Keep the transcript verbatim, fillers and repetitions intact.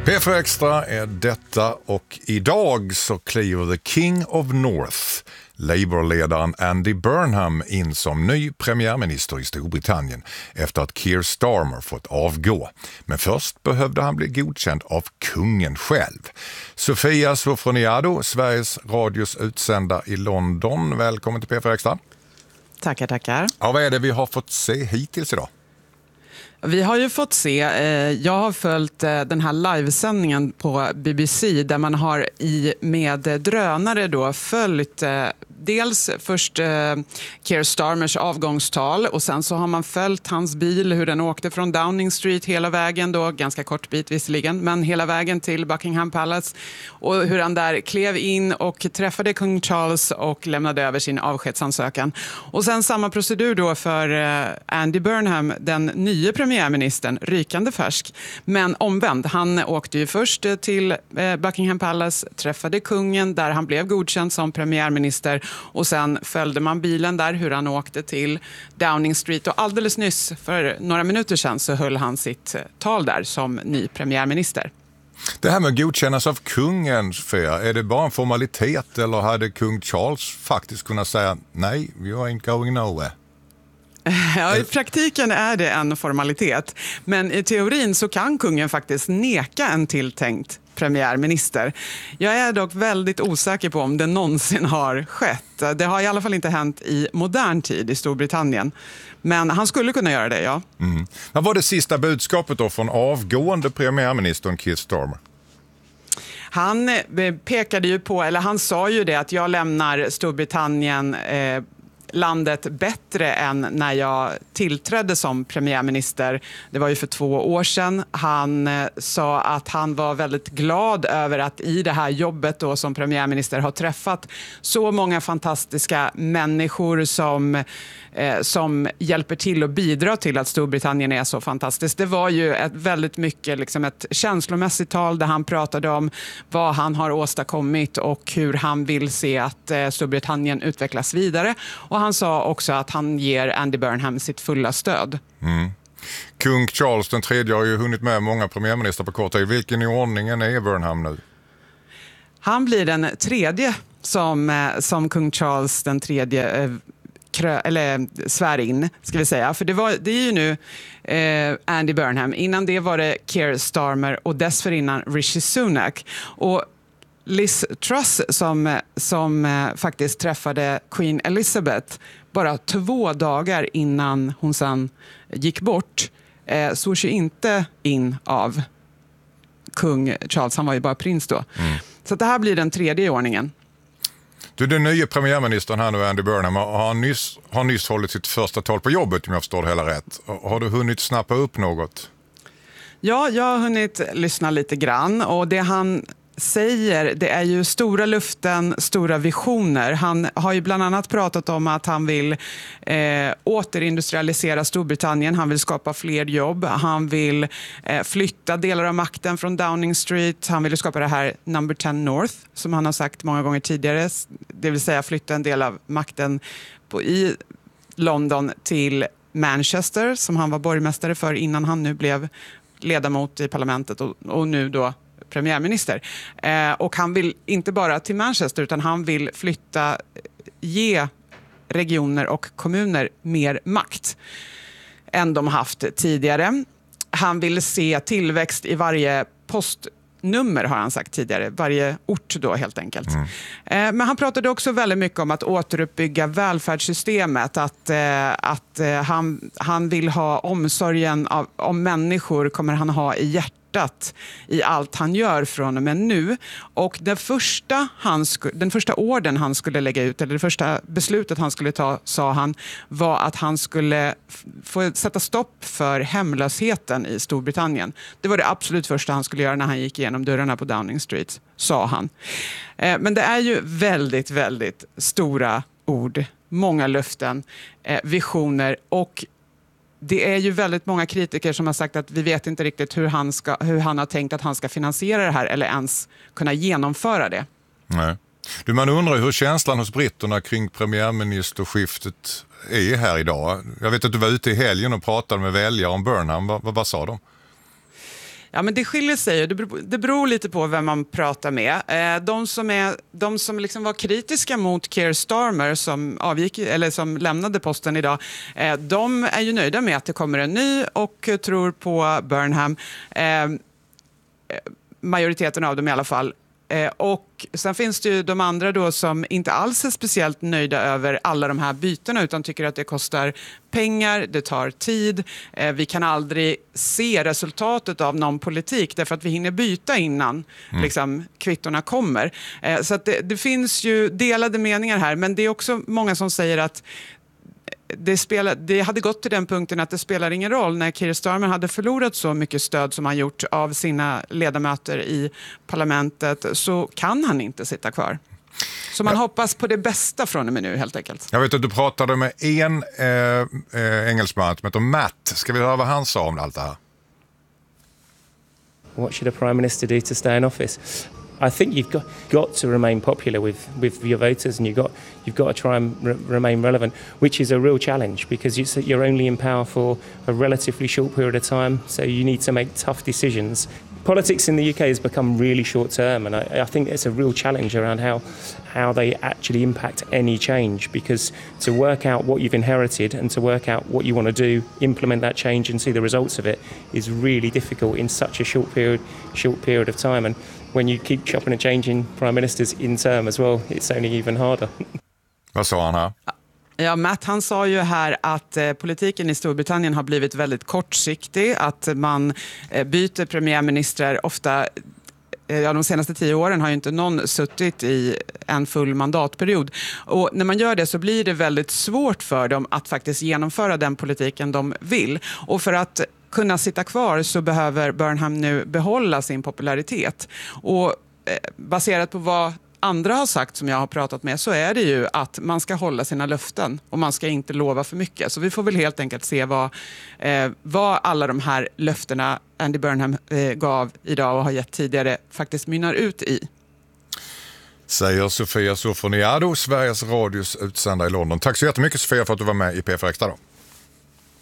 P fyra Extra är detta och idag så kliver the King of North, Labour-ledaren Andy Burnham, in som ny premiärminister i Storbritannien efter att Keir Starmer fått avgå. Men först behövde han bli godkänd av kungen själv. Sofia Sofroniado, Sveriges Radios utsända i London. Välkommen till P fyra Extra. Tackar, tackar. Ja, vad är det vi har fått se hittills idag? Vi har ju fått se, eh, jag har följt eh, den här livesändningen på B B C där man har i med drönare då följt eh, dels först eh, Keir Starmers avgångstal och sen så har man följt hans bil, hur den åkte från Downing Street hela vägen då, ganska kort bit visserligen, men hela vägen till Buckingham Palace och hur han där klev in och träffade kung Charles och lämnade över sin avskedsansökan. Och sen samma procedur då för eh, Andy Burnham, den nya premiärministern, rykande färsk, men omvänd. Han åkte ju först till eh, Buckingham Palace, träffade kungen där han blev godkänd som premiärminister. Och sen följde man bilen där, hur han åkte till Downing Street. Och alldeles nyss, för några minuter sedan, så höll han sitt tal där som ny premiärminister. Det här med att godkännas av kungen, för är det bara en formalitet eller hade kung Charles faktiskt kunnat säga nej, we ain't going nowhere? Ja, i praktiken är det en formalitet. Men i teorin så kan kungen faktiskt neka en tilltänkt premiärminister. Jag är dock väldigt osäker på om det någonsin har skett. Det har i alla fall inte hänt i modern tid i Storbritannien. Men han skulle kunna göra det, ja. Mm. Vad var det sista budskapet då från avgående premiärministern Keir Starmer? Han pekade ju på, eller han sa ju det, att jag lämnar Storbritannien eh, landet bättre än när jag tillträdde som premiärminister. Det var ju för två år sedan. Han eh, sa att han var väldigt glad över att i det här jobbet då som premiärminister har träffat så många fantastiska människor som, eh, som hjälper till och bidrar till att Storbritannien är så fantastiskt. Det var ju ett väldigt mycket liksom ett känslomässigt tal där han pratade om vad han har åstadkommit och hur han vill se att eh, Storbritannien utvecklas vidare. Och han sa också att han ger Andy Burnham sitt fulla stöd. Mm. Kung Charles den tredje har ju hunnit med många premiärminister på kort tid. Vilken i ordningen är Burnham nu? Han blir den tredje som, som kung Charles den tredje eh, krö, eller svär in, ska vi säga. För det, var, det är ju nu eh, Andy Burnham. Innan det var det Keir Starmer och dessförinnan Rishi Sunak. Och Liz Truss som, som eh, faktiskt träffade Queen Elizabeth bara två dagar innan hon sen gick bort eh, såg ju inte in av kung Charles. Han var ju bara prins då. Mm. Så det här blir den tredje i ordningen. Du, den nya premiärministern här nu, Andy Burnham, har nyss, har nyss hållit sitt första tal på jobbet, om jag förstår det hela rätt. Har du hunnit snappa upp något? Ja, jag har hunnit lyssna lite grann och det han säger, det är ju stora luften, stora visioner. Han har ju bland annat pratat om att han vill eh, återindustrialisera Storbritannien. Han vill skapa fler jobb. Han vill eh, flytta delar av makten från Downing Street. Han vill skapa det här number ten North, som han har sagt många gånger tidigare. Det vill säga flytta en del av makten på, i London till Manchester, som han var borgmästare för innan han nu blev ledamot i parlamentet och, och nu då premiärminister. Eh, och han vill inte bara till Manchester utan han vill flytta, ge regioner och kommuner mer makt än de haft tidigare. Han vill se tillväxt i varje postnummer, har han sagt tidigare. Varje ort då helt enkelt. Mm. Eh, men han pratade också väldigt mycket om att återuppbygga välfärdssystemet. Att, eh, att eh, han, han vill ha omsorgen av, om människor kommer han ha i hjärtat i allt han gör från och med nu. Och den första, han sku, den första orden han skulle lägga ut, eller det första beslutet han skulle ta, sa han, var att han skulle f- få sätta stopp för hemlösheten i Storbritannien. Det var det absolut första han skulle göra när han gick igenom dörrarna på Downing Street, sa han. Eh, men det är ju väldigt, väldigt stora ord, många löften, eh, visioner och det är ju väldigt många kritiker som har sagt att vi vet inte riktigt hur han, ska, hur han har tänkt att han ska finansiera det här eller ens kunna genomföra det. Nej. Du, man undrar hur känslan hos britterna kring premiärministerskiftet är här idag. Jag vet att du var ute i helgen och pratade med väljare om Burnham. Vad, vad, vad sa de? Ja, men det skiljer sig. Det beror, det beror lite på vem man pratar med. Eh, de som, är, de som liksom var kritiska mot Keir Starmer som, avgick, eller som lämnade posten idag, eh, de är ju nöjda med att det kommer en ny och tror på Burnham. Eh, majoriteten av dem i alla fall. Eh, och sen finns det ju de andra då som inte alls är speciellt nöjda över alla de här bytena utan tycker att det kostar pengar, det tar tid. Eh, vi kan aldrig se resultatet av någon politik därför att vi hinner byta innan mm. liksom, kvittorna kommer. Eh, så att det, det finns ju delade meningar här, men det är också många som säger att Det, spelar, det hade gått till den punkten att det spelar ingen roll när Keir Starmer hade förlorat så mycket stöd som han gjort av sina ledamöter i parlamentet, så kan han inte sitta kvar. Så man ja. hoppas på det bästa från och med nu helt enkelt. Jag vet att du pratade med en eh, eh, engelsman som heter Matt. Ska vi höra vad han sa om allt det här? What should a prime minister do to stay in office? I think you've got, got to remain popular with, with your voters, and you've got, you've got to try and re- remain relevant, which is a real challenge because you, you're only in power for a relatively short period of time, so you need to make tough decisions. Politics in the U K has become really short term, and I, I think it's a real challenge around how, how they actually impact any change, because to work out what you've inherited and to work out what you want to do, implement that change and see the results of it is really difficult in such a short period, short period of time. And when you keep chopping and changing prime ministers in term as well, it's only even harder. Vad sa han här? Ja, Matt han sa ju här att eh, politiken i Storbritannien har blivit väldigt kortsiktig, att man eh, byter premiärministrar ofta. Ja, de senaste tio åren har ju inte någon suttit i en full mandatperiod. Och när man gör det så blir det väldigt svårt för dem att faktiskt genomföra den politiken de vill. Och för att kunna sitta kvar så behöver Burnham nu behålla sin popularitet. Och eh, baserat på vad andra har sagt som jag har pratat med så är det ju att man ska hålla sina löften och man ska inte lova för mycket. Så vi får väl helt enkelt se vad, eh, vad alla de här löftena Andy Burnham eh, gav idag och har gett tidigare faktiskt mynnar ut i. Säger Sofia Sofoniado, Sveriges Radios utsända i London. Tack så jättemycket Sofia för att du var med i P fyra Extra då.